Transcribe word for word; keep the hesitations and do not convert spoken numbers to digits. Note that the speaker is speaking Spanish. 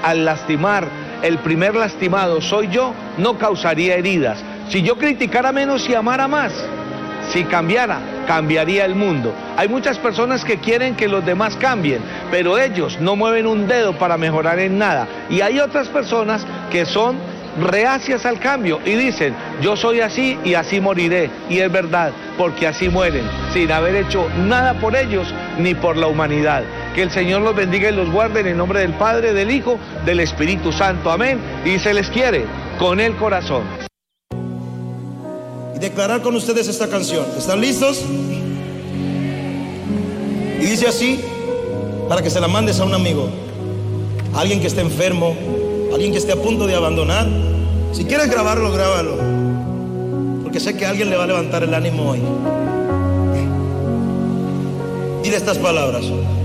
al lastimar, el primer lastimado soy yo, no causaría heridas. Si yo criticara menos y amara más, si cambiara, cambiaría el mundo. Hay muchas personas que quieren que los demás cambien, pero ellos no mueven un dedo para mejorar en nada. Y hay otras personas que son reacias al cambio y dicen, yo soy así y así moriré. Y es verdad, porque así mueren, sin haber hecho nada por ellos ni por la humanidad. Que el Señor los bendiga y los guarde en el nombre del Padre, del Hijo, del Espíritu Santo. Amén. Y se les quiere con el corazón. Y declarar con ustedes esta canción. ¿Están listos? Y dice así, para que se la mandes a un amigo, a alguien que esté enfermo, alguien que esté a punto de abandonar. Si quieres grabarlo, grábalo, porque sé que alguien le va a levantar el ánimo hoy. Dile estas palabras: